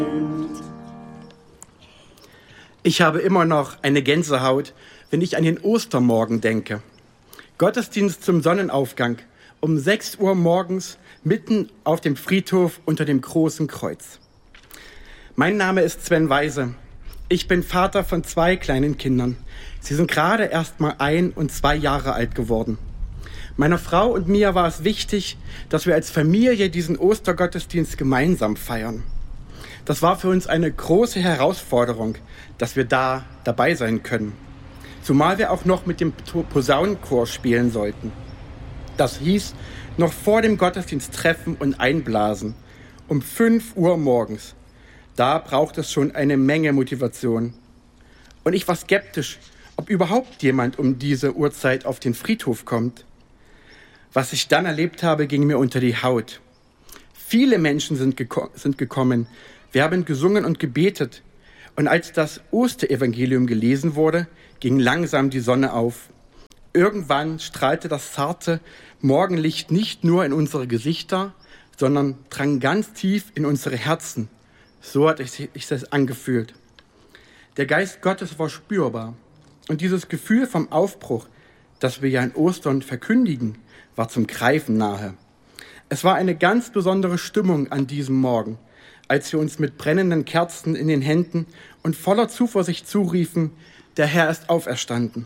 Ich habe immer noch eine Gänsehaut, wenn ich an den Ostermorgen denke. Gottesdienst zum Sonnenaufgang um 6 Uhr morgens mitten auf dem Friedhof unter dem großen Kreuz. Mein Name ist Sven Weise. Ich bin Vater von 2 kleinen Kindern. Sie sind gerade erst mal 1 und 2 Jahre alt geworden. Meiner Frau und mir war es wichtig, dass wir als Familie diesen Ostergottesdienst gemeinsam feiern. Das war für uns eine große Herausforderung, dass wir da dabei sein können. Zumal wir auch noch mit dem Posaunenchor spielen sollten. Das hieß, noch vor dem Gottesdienst treffen und einblasen. Um 5 Uhr morgens. Da braucht es schon eine Menge Motivation. Und ich war skeptisch, ob überhaupt jemand um diese Uhrzeit auf den Friedhof kommt. Was ich dann erlebt habe, ging mir unter die Haut. Viele Menschen sind gekommen. Wir haben gesungen und gebetet. Und als das Osterevangelium gelesen wurde, ging langsam die Sonne auf. Irgendwann strahlte das zarte Morgenlicht nicht nur in unsere Gesichter, sondern drang ganz tief in unsere Herzen. So hat sich das angefühlt. Der Geist Gottes war spürbar. Und dieses Gefühl vom Aufbruch, das wir ja in Ostern verkündigen, war zum Greifen nahe. Es war eine ganz besondere Stimmung an diesem Morgen, als wir uns mit brennenden Kerzen in den Händen und voller Zuversicht zuriefen, der Herr ist auferstanden.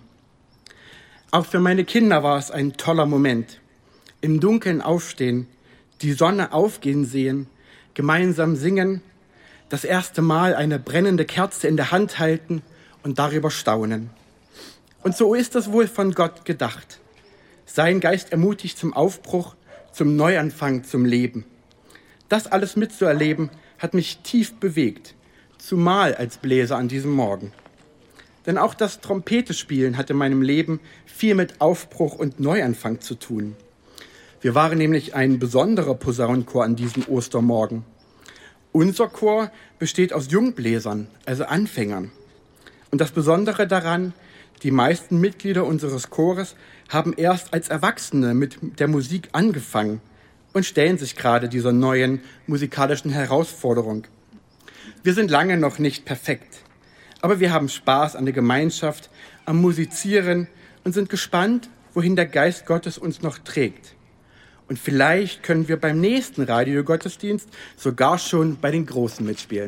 Auch für meine Kinder war es ein toller Moment. Im Dunkeln aufstehen, die Sonne aufgehen sehen, gemeinsam singen, das erste Mal eine brennende Kerze in der Hand halten und darüber staunen. Und so ist es wohl von Gott gedacht. Sein Geist ermutigt zum Aufbruch, zum Neuanfang, zum Leben. Das alles mitzuerleben, hat mich tief bewegt, zumal als Bläser an diesem Morgen. Denn auch das Trompetespielen hat in meinem Leben viel mit Aufbruch und Neuanfang zu tun. Wir waren nämlich ein besonderer Posaunenchor an diesem Ostermorgen. Unser Chor besteht aus Jungbläsern, also Anfängern. Und das Besondere daran, die meisten Mitglieder unseres Chores haben erst als Erwachsene mit der Musik angefangen und stellen sich gerade dieser neuen musikalischen Herausforderung. Wir sind lange noch nicht perfekt, aber wir haben Spaß an der Gemeinschaft, am Musizieren und sind gespannt, wohin der Geist Gottes uns noch trägt. Und vielleicht können wir beim nächsten Radiogottesdienst sogar schon bei den Großen mitspielen.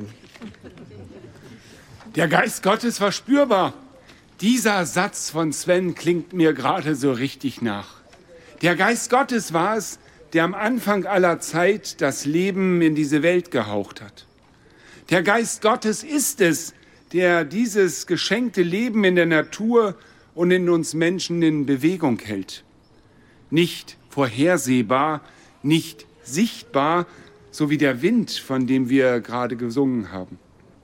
Der Geist Gottes war spürbar. Dieser Satz von Sven klingt mir gerade so richtig nach. Der Geist Gottes war es, der am Anfang aller Zeit das Leben in diese Welt gehaucht hat. Der Geist Gottes ist es, der dieses geschenkte Leben in der Natur und in uns Menschen in Bewegung hält. Nicht vorhersehbar, nicht sichtbar, so wie der Wind, von dem wir gerade gesungen haben.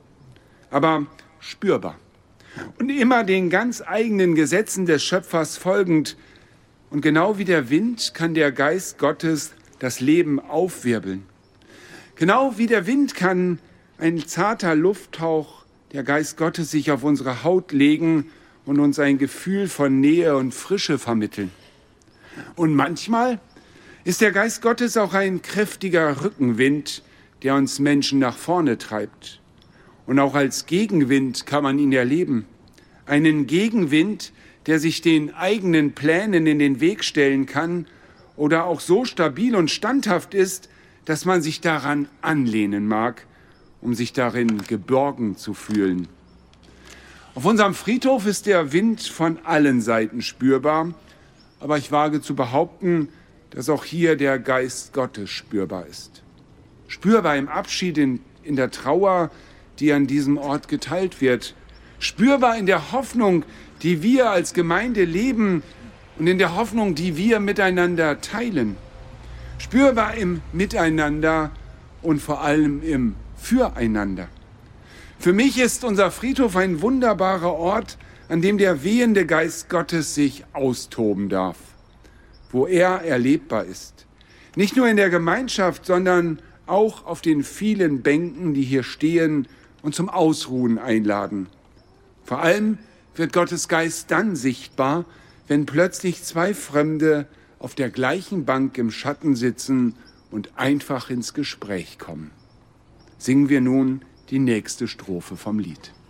Aber spürbar. Und immer den ganz eigenen Gesetzen des Schöpfers folgend. Und genau wie der Wind kann der Geist Gottes das Leben aufwirbeln. Genau wie der Wind kann ein zarter Lufthauch, der Geist Gottes, sich auf unsere Haut legen und uns ein Gefühl von Nähe und Frische vermitteln. Und manchmal ist der Geist Gottes auch ein kräftiger Rückenwind, der uns Menschen nach vorne treibt. Und auch als Gegenwind kann man ihn erleben. Einen Gegenwind, der sich den eigenen Plänen in den Weg stellen kann oder auch so stabil und standhaft ist, dass man sich daran anlehnen mag, um sich darin geborgen zu fühlen. Auf unserem Friedhof ist der Wind von allen Seiten spürbar, aber ich wage zu behaupten, dass auch hier der Geist Gottes spürbar ist. Spürbar im Abschied, in der Trauer, die an diesem Ort geteilt wird. Spürbar in der Hoffnung, die wir als Gemeinde leben und in der Hoffnung, die wir miteinander teilen. Spürbar im Miteinander und vor allem im Füreinander. Für mich ist unser Friedhof ein wunderbarer Ort, an dem der wehende Geist Gottes sich austoben darf, wo er erlebbar ist. Nicht nur in der Gemeinschaft, sondern auch auf den vielen Bänken, die hier stehen und zum Ausruhen einladen. Vor allem wird Gottes Geist dann sichtbar, wenn plötzlich 2 Fremde auf der gleichen Bank im Schatten sitzen und einfach ins Gespräch kommen. Singen wir nun die nächste Strophe vom Lied.